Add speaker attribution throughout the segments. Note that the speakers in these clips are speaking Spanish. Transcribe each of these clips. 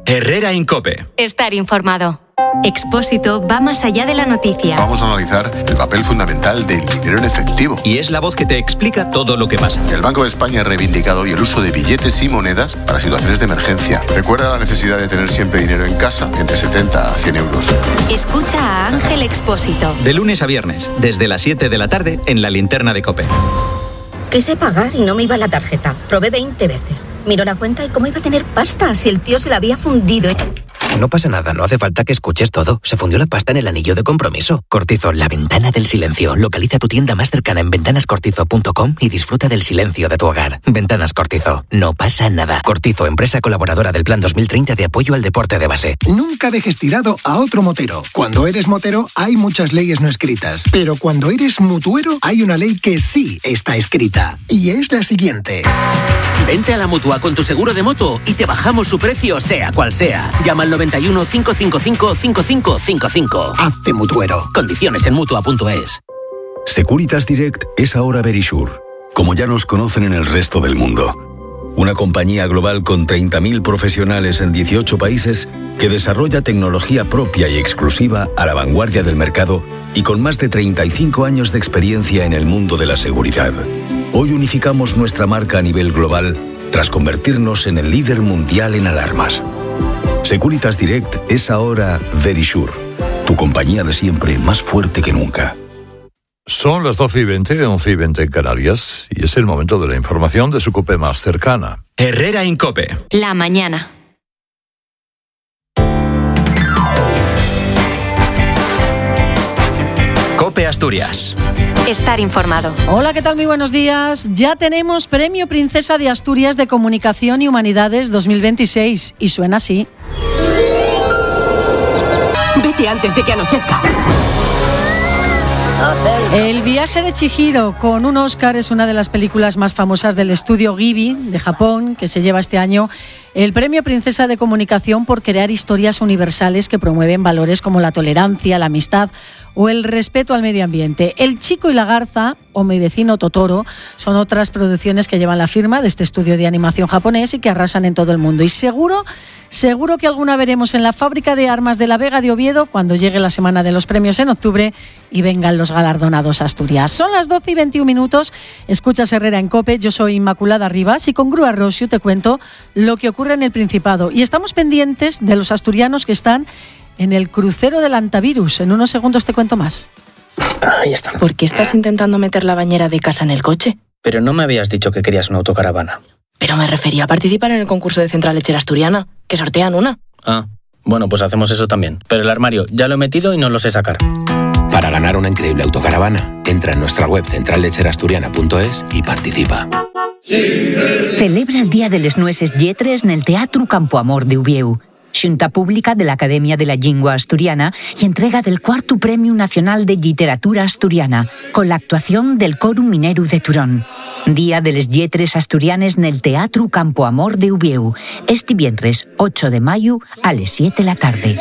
Speaker 1: Herrera Incope.
Speaker 2: Estar informado. Expósito va más allá de la noticia.
Speaker 3: Vamos a analizar el papel fundamental del dinero en efectivo.
Speaker 1: Y es la voz que te explica todo lo que pasa.
Speaker 3: El Banco de España ha reivindicado hoy el uso de billetes y monedas para situaciones de emergencia. Recuerda la necesidad de tener siempre dinero en casa, entre 70 a 100 euros.
Speaker 2: Escucha a Ángel Expósito.
Speaker 1: De lunes a viernes, desde las 7 de la tarde, en la linterna de COPE.
Speaker 4: Quise pagar y no me iba la tarjeta. Probé 20 veces. Miro la cuenta y cómo iba a tener pasta si el tío se la había fundido.
Speaker 5: No pasa nada, no hace falta que escuches todo. Se fundió la pasta en el anillo de compromiso. Cortizo, la ventana del silencio. Localiza tu tienda más cercana en ventanascortizo.com y disfruta del silencio de tu hogar. Ventanas Cortizo. No pasa nada. Cortizo, empresa colaboradora del Plan 2030 de apoyo al deporte de base.
Speaker 6: Nunca dejes tirado a otro motero. Cuando eres motero hay muchas leyes no escritas. Pero cuando eres mutuero hay una ley que sí está escrita. Y es la siguiente.
Speaker 7: Vente a la Mutua con tu seguro de moto y te bajamos su precio sea cual sea. Llama al 91 555 5555.
Speaker 6: Hazte mutuero.
Speaker 7: Condiciones en Mutua.es.
Speaker 8: Securitas Direct es ahora Verisure, como ya nos conocen en el resto del mundo. Una compañía global con 30.000 profesionales en 18 países que desarrolla tecnología propia y exclusiva a la vanguardia del mercado y con más de 35 años de experiencia en el mundo de la seguridad. Hoy unificamos nuestra marca a nivel global tras convertirnos en el líder mundial en alarmas. Securitas Direct es ahora Verisure, tu compañía de siempre más fuerte que nunca.
Speaker 9: Son las 12:20, 11:20 en Canarias, y es el momento de la información de su COPE más cercana.
Speaker 1: Herrera Incope.
Speaker 2: La mañana.
Speaker 1: COPE Asturias.
Speaker 2: Estar informado.
Speaker 10: Hola, ¿qué tal? Muy buenos días. Ya tenemos Premio Princesa de Asturias de Comunicación y Humanidades 2026 y suena así.
Speaker 7: Vete antes de que anochezca.
Speaker 10: El viaje de Chihiro con un Oscar es una de las películas más famosas del estudio Ghibli de Japón, que se lleva este año el Premio Princesa de Comunicación por crear historias universales que promueven valores como la tolerancia, la amistad o el respeto al medio ambiente. El chico y la garza o Mi vecino Totoro son otras producciones que llevan la firma de este estudio de animación japonés y que arrasan en todo el mundo. Y seguro que alguna veremos en la Fábrica de Armas de la Vega de Oviedo cuando llegue la semana de los premios en octubre y vengan los galardonados a Asturias. Son las 12:21. Escuchas Herrera en COPE. Yo soy Inmaculada Rivas y con Grúa Rosio te cuento lo que ocurre en el Principado. Y estamos pendientes de los asturianos que están en el crucero del antivirus. En unos segundos te cuento más.
Speaker 11: Ahí está. ¿Por qué estás intentando meter la bañera de casa en el coche?
Speaker 12: Pero no me habías dicho que querías una autocaravana.
Speaker 11: Pero me refería a participar en el concurso de Central Lechera Asturiana, que sortean una.
Speaker 12: Ah, bueno, pues hacemos eso también. Pero el armario ya lo he metido y no lo sé sacar.
Speaker 13: Para ganar una increíble autocaravana, entra en nuestra web centrallecherasturiana.es y participa.
Speaker 14: Celebra el Día de les Nueces Lletres en el Teatro Campo Amor de Uvieu. Xunta Pública de la Academia de la Lingua Asturiana y entrega del 4º Premio Nacional de Literatura Asturiana, con la actuación del Coro Mineru de Turón. Día de les Lletres Asturianes en el Teatro Campo Amor de Uvieu, este viernes 8 de mayo a las 7 de la tarde.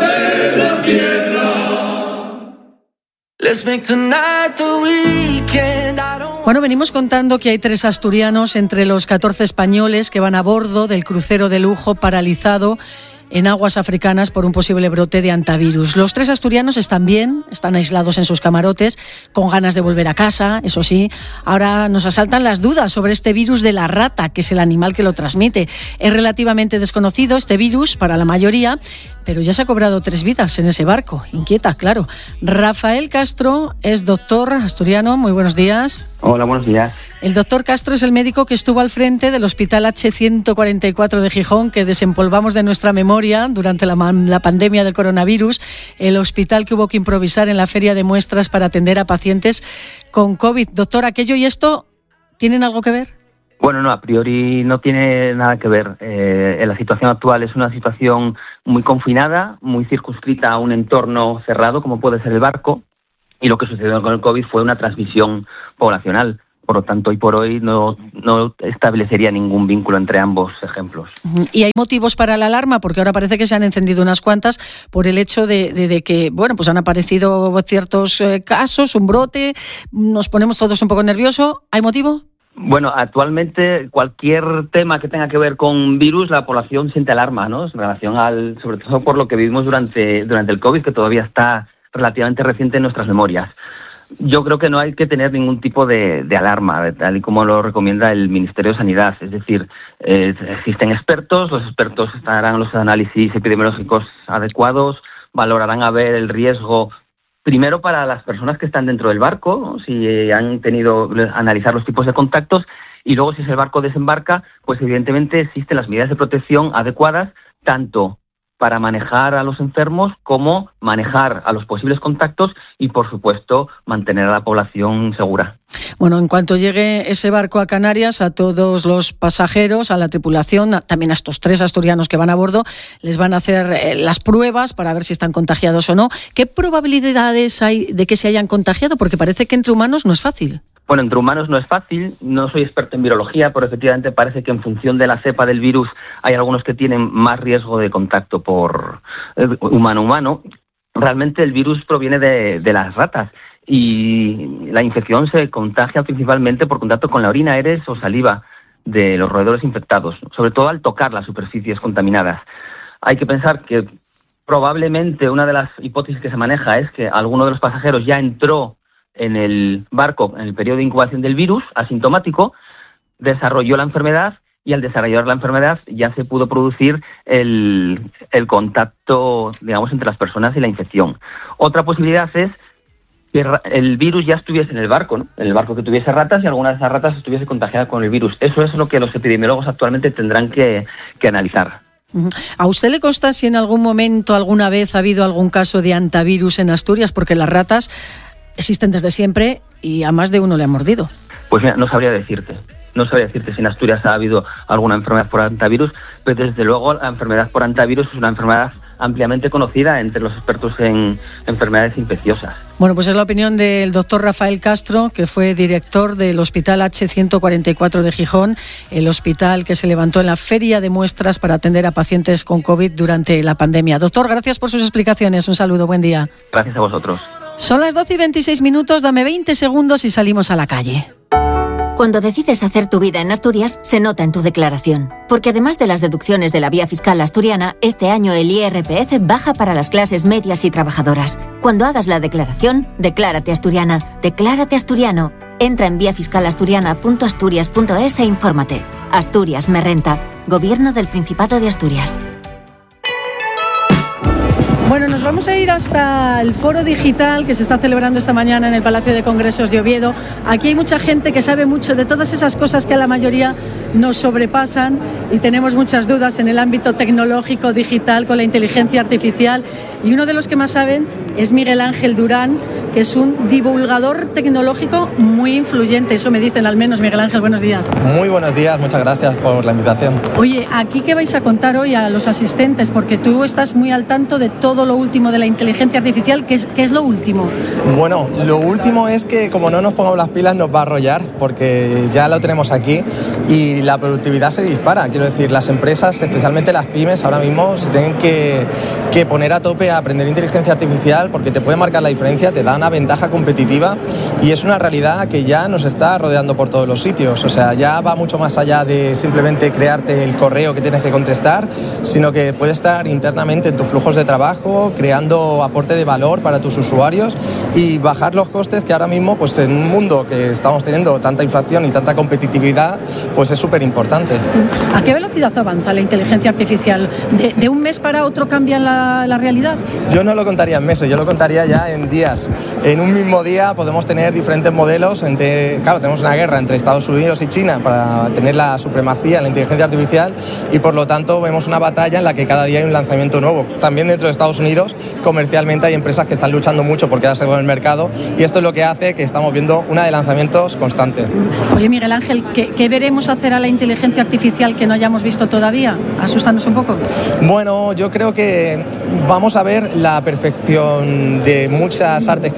Speaker 10: Bueno, venimos contando que hay 3 asturianos entre los 14 españoles que van a bordo del crucero de lujo paralizado en aguas africanas por un posible brote de antivirus. Los 3 asturianos están bien, están aislados en sus camarotes, con ganas de volver a casa, eso sí. Ahora nos asaltan las dudas sobre este virus de la rata, que es el animal que lo transmite. Es relativamente desconocido este virus para la mayoría, pero ya se ha cobrado 3 vidas en ese barco. Inquieta, claro. Rafael Castro es doctor asturiano. Muy buenos días.
Speaker 15: Hola, buenos días.
Speaker 10: El doctor Castro es el médico que estuvo al frente del Hospital H144 de Gijón, que desempolvamos de nuestra memoria durante la pandemia del coronavirus, el hospital que hubo que improvisar en la feria de muestras para atender a pacientes con COVID. Doctor, ¿aquello y esto tienen algo que ver?
Speaker 15: Bueno, no, a priori no tiene nada que ver. La situación actual es una situación muy confinada, muy circunscrita a un entorno cerrado, como puede ser el barco, y lo que sucedió con el COVID fue una transmisión poblacional. Por lo tanto, hoy por hoy no establecería ningún vínculo entre ambos ejemplos.
Speaker 10: ¿Y hay motivos para la alarma? Porque ahora parece que se han encendido unas cuantas por el hecho de que, bueno, pues han aparecido ciertos casos, un brote, nos ponemos todos un poco nerviosos. ¿Hay motivo?
Speaker 15: Bueno, actualmente cualquier tema que tenga que ver con virus, la población siente alarma, ¿no? En relación sobre todo por lo que vivimos durante el COVID, que todavía está relativamente reciente en nuestras memorias. Yo creo que no hay que tener ningún tipo de alarma, tal y como lo recomienda el Ministerio de Sanidad. Es decir, existen expertos, los expertos harán los análisis epidemiológicos adecuados, valorarán a ver el riesgo primero para las personas que están dentro del barco, ¿no? Si han tenido analizar los tipos de contactos, y luego si el barco desembarca, pues evidentemente existen las medidas de protección adecuadas, tanto para manejar a los enfermos como manejar a los posibles contactos y, por supuesto, mantener a la población segura.
Speaker 10: Bueno, en cuanto llegue ese barco a Canarias, a todos los pasajeros, a la tripulación, también a estos 3 asturianos que van a bordo, les van a hacer las pruebas para ver si están contagiados o no. ¿Qué probabilidades hay de que se hayan contagiado? Porque parece que entre humanos no es fácil.
Speaker 15: Bueno, entre humanos no es fácil, no soy experto en virología, pero efectivamente parece que en función de la cepa del virus hay algunos que tienen más riesgo de contacto por humano-humano. Realmente el virus proviene de las ratas y la infección se contagia principalmente por contacto con la orina, heres o saliva de los roedores infectados, sobre todo al tocar las superficies contaminadas. Hay que pensar que probablemente una de las hipótesis que se maneja es que alguno de los pasajeros ya entró en el barco en el periodo de incubación del virus, asintomático, desarrolló la enfermedad y al desarrollar la enfermedad ya se pudo producir el contacto, digamos, entre las personas y la infección. Otra posibilidad es que el virus ya estuviese en el barco, ¿no? En el barco que tuviese ratas y alguna de esas ratas estuviese contagiada con el virus. Eso es lo que los epidemiólogos actualmente tendrán que analizar.
Speaker 10: ¿A usted le consta si en algún momento, alguna vez, ha habido algún caso de hantavirus en Asturias? Porque las ratas existen desde siempre y a más de uno le han mordido.
Speaker 15: Pues mira, no sabría decirte si en Asturias ha habido alguna enfermedad por hantavirus, pero desde luego la enfermedad por hantavirus es una enfermedad ampliamente conocida entre los expertos en enfermedades infecciosas.
Speaker 10: Bueno, pues es la opinión del doctor Rafael Castro, que fue director del Hospital H144 de Gijón, el hospital que se levantó en la feria de muestras para atender a pacientes con COVID durante la pandemia. Doctor, gracias por sus explicaciones. Un saludo, buen día.
Speaker 15: Gracias a vosotros.
Speaker 10: Son las 12:26, dame 20 segundos y salimos a la calle.
Speaker 2: Cuando decides hacer tu vida en Asturias, se nota en tu declaración. Porque además de las deducciones de la vía fiscal asturiana, este año el IRPF baja para las clases medias y trabajadoras. Cuando hagas la declaración, declárate asturiana, declárate asturiano. Entra en viafiscalasturiana.asturias.es e infórmate. Asturias me renta. Gobierno del Principado de Asturias.
Speaker 10: Bueno, nos vamos a ir hasta el foro digital que se está celebrando esta mañana en el Palacio de Congresos de Oviedo. Aquí hay mucha gente que sabe mucho de todas esas cosas que a la mayoría nos sobrepasan y tenemos muchas dudas en el ámbito tecnológico, digital, con la inteligencia artificial. Y uno de los que más saben es Miguel Ángel Durán, que es un divulgador tecnológico muy influyente. Eso me dicen al menos. Miguel Ángel, buenos días.
Speaker 16: Muy buenos días, muchas gracias por la invitación.
Speaker 10: Oye, ¿aquí qué vais a contar hoy a los asistentes? Porque tú estás muy al tanto de todo lo último de la inteligencia artificial. ¿Qué es lo último?
Speaker 16: Bueno, lo último es que como no nos pongamos las pilas nos va a arrollar, porque ya lo tenemos aquí y la productividad se dispara. Quiero decir, las empresas, especialmente las pymes, ahora mismo se tienen que poner a tope a aprender inteligencia artificial, porque te puede marcar la diferencia, te da una ventaja competitiva y es una realidad que ya nos está rodeando por todos los sitios. O sea, ya va mucho más allá de simplemente crearte el correo que tienes que contestar, sino que puede estar internamente en tus flujos de trabajo, creando aporte de valor para tus usuarios y bajar los costes, que ahora mismo, pues en un mundo que estamos teniendo tanta inflación y tanta competitividad, pues es súper importante.
Speaker 10: ¿A qué velocidad avanza la inteligencia artificial? ¿De un mes para otro cambia la realidad?
Speaker 16: Yo no lo contaría en meses, yo lo contaría ya en días. En un mismo día podemos tener diferentes modelos. Claro, tenemos una guerra entre Estados Unidos y China para tener la supremacía en la inteligencia artificial y por lo tanto vemos una batalla en la que cada día hay un lanzamiento nuevo. También dentro de Estados Unidos, comercialmente hay empresas que están luchando mucho por quedarse con el mercado y esto es lo que hace que estamos viendo una de lanzamientos constante.
Speaker 10: Oye, Miguel Ángel, ¿qué veremos hacer a la inteligencia artificial que no hayamos visto todavía? Asústanos un poco.
Speaker 16: Bueno, yo creo que vamos a ver la perfección de muchas artes creativas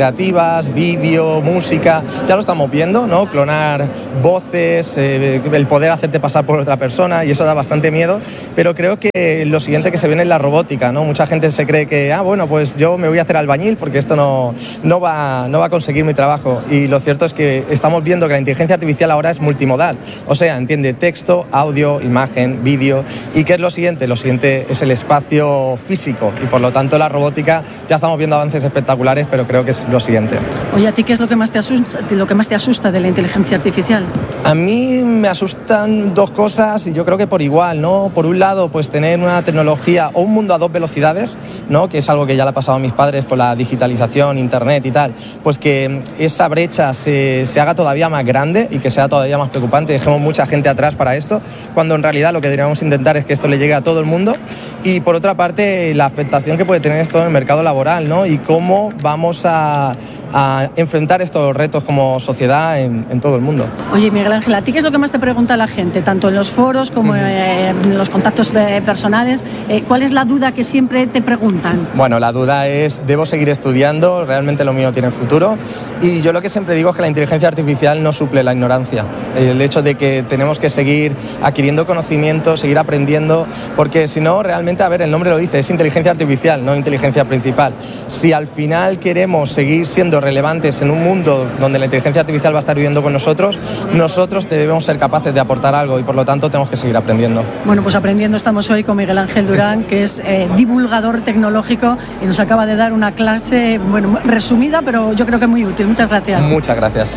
Speaker 16: creativas, vídeo, música, ya lo estamos viendo, ¿no? Clonar voces, el poder hacerte pasar por otra persona, y eso da bastante miedo, pero creo que lo siguiente que se viene es la robótica, ¿no? Mucha gente se cree que, bueno, pues yo me voy a hacer albañil porque esto no va a conseguir mi trabajo, y lo cierto es que estamos viendo que la inteligencia artificial ahora es multimodal, o sea, entiende texto, audio, imagen, vídeo. ¿Y qué es lo siguiente? Lo siguiente es el espacio físico, y por lo tanto la robótica, ya estamos viendo avances espectaculares, pero creo que es lo siguiente.
Speaker 10: Oye, ¿a ti qué es lo que más te asusta de la inteligencia artificial?
Speaker 16: A mí me asustan dos cosas, y yo creo que por igual, ¿no? Por un lado, pues tener una tecnología o un mundo a dos velocidades, ¿no? Que es algo que ya le ha pasado a mis padres con la digitalización, internet y tal, pues que esa brecha se haga todavía más grande y que sea todavía más preocupante, dejemos mucha gente atrás para esto, cuando en realidad lo que deberíamos intentar es que esto le llegue a todo el mundo. Y por otra parte, la afectación que puede tener esto en el mercado laboral, ¿no? Y cómo vamos a enfrentar estos retos como sociedad en todo el mundo.
Speaker 10: Oye, Miguel Ángel, ¿a ti qué es lo que más te pregunta la gente, tanto en los foros como en los contactos personales? ¿Cuál es la duda que siempre te preguntan?
Speaker 16: Bueno, la duda es, ¿debo seguir estudiando? ¿Realmente lo mío tiene futuro? Y yo lo que siempre digo es que la inteligencia artificial no suple la ignorancia. El hecho de que tenemos que seguir adquiriendo conocimiento, seguir aprendiendo, porque si no, realmente, a ver, el nombre lo dice, es inteligencia artificial, no inteligencia principal. Si al final queremos seguir siendo relevantes en un mundo donde la inteligencia artificial va a estar viviendo con nosotros debemos ser capaces de aportar algo, y por lo tanto tenemos que seguir aprendiendo.
Speaker 10: Bueno, pues aprendiendo estamos hoy con Miguel Ángel Durán, que es divulgador tecnológico, y nos acaba de dar una clase, bueno, resumida, pero yo creo que muy útil. Muchas gracias.
Speaker 16: Muchas gracias.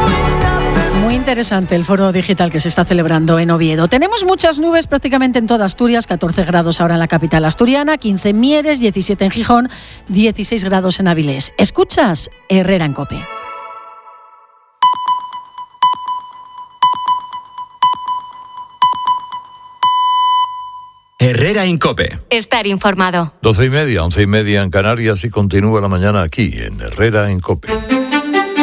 Speaker 10: Muy interesante el foro digital que se está celebrando en Oviedo. Tenemos muchas nubes prácticamente en toda Asturias, 14 grados ahora en la capital asturiana, 15 en Mieres, 17 en Gijón, 16 grados en Avilés. ¿Escuchas? Herrera en COPE.
Speaker 1: Herrera en COPE.
Speaker 17: Estar informado.
Speaker 9: 12:30, 11:30 en Canarias, y continúa la mañana aquí en Herrera en COPE.